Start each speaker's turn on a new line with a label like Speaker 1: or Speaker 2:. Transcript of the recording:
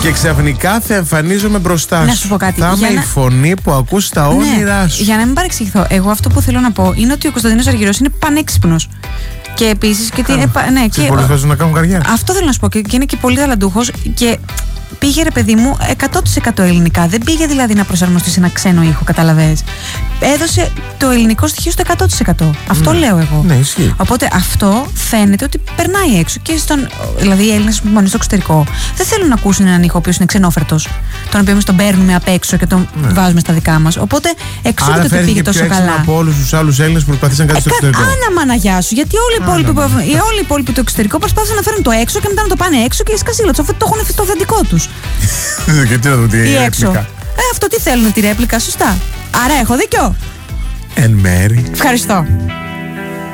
Speaker 1: Και ξαφνικά θα εμφανίζομαι μπροστά σου.
Speaker 2: Να σου πω κάτι.
Speaker 1: Θα είμαι η φωνή που ακούς τα όνειρά σου.
Speaker 2: Για να μην παρεξηγηθώ, εγώ αυτό που θέλω να πω είναι ότι ο Κωνσταντίνος Αργυρός είναι πανέξυπνος. Και επίσης.
Speaker 1: Και πολλοί θέλουν να κάνουν καριέρα.
Speaker 2: Αυτό θέλω να σου πω. Και είναι και πολύ ταλαντούχος. Και πήγε, ρε παιδί μου, 100% ελληνικά. Δεν πήγε δηλαδή να προσαρμοστεί σε ένα ξένο ήχο, καταλαβαίνεις. Έδωσε το ελληνικό στοιχείο στο 100%. Αυτό λέω εγώ.
Speaker 1: Ναι, ισχύει.
Speaker 2: Οπότε αυτό φαίνεται ότι περνάει έξω. Και δηλαδή οι Έλληνες που πάνε στο εξωτερικό δεν θέλουν να ακούσουν έναν ήχο ο οποίος είναι ξενόφερτος, τον οποίο εμείς τον παίρνουμε απ' έξω και τον βάζουμε στα δικά μας. Οπότε εξού το πήγε τόσο καλά.
Speaker 1: Από όλους τους άλλους Έλληνες που προσπαθήσαν κάτι στο εξωτερικό.
Speaker 2: Άνα μαναγιά σου, γιατί όλοι οι υπόλοιποι του εξωτερικού προσπάθησαν να φέρουν το έξω και μετά να το πάνε έξω και σκασίλα του, αφού το έχουν στο αυθεντικό τους.
Speaker 1: Γιατί να δω τι
Speaker 2: ή έξω. Αυτό τι θέλουν, τη ρέπλικα, σωστά. Άρα έχω δίκιο.
Speaker 1: Εν μέρη.
Speaker 2: Ευχαριστώ.